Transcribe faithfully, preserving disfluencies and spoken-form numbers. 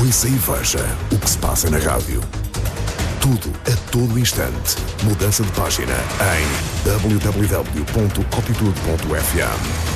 Ouça e veja o que se passa na rádio. Tudo a todo instante. Mudança de página em w w w ponto altitude ponto f m.